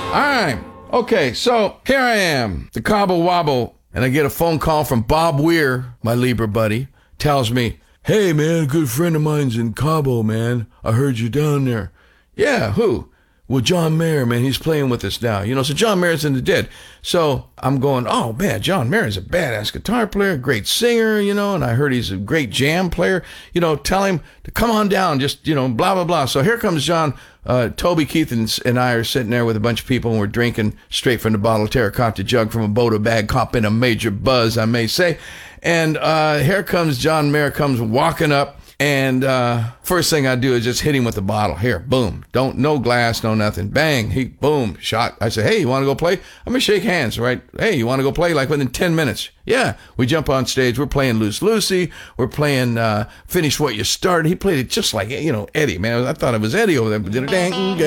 All right. Okay, so here I am, the Cobble Wobble, and I get a phone call from Bob Weir, my Libra buddy, tells me, "Hey, man, a good friend of mine's in Cabo, man. I heard you down there." "Yeah, who?" "Well, John Mayer, man, he's playing with us now." So John Mayer's in the Dead. So I'm going, oh, man, John Mayer's a badass guitar player, great singer, and I heard he's a great jam player. Tell him to come on down, just, blah, blah, blah. So here comes John. Toby, Keith, and I are sitting there with a bunch of people, and we're drinking straight from the bottle, terracotta jug from a Boda bag, cop in a major buzz, I may say. And here comes John Mayer, comes walking up. And first thing I do is just hit him with the bottle. Here, boom. No glass, no nothing. Bang. He, boom, shot. I say, "Hey, you want to go play?" I'm going to shake hands, right? "Hey, you want to go play?" Like within 10 minutes. Yeah. We jump on stage. We're playing Loose Lucy. We're playing Finish What You Started. He played it just like, Eddie, man. I thought it was Eddie over there.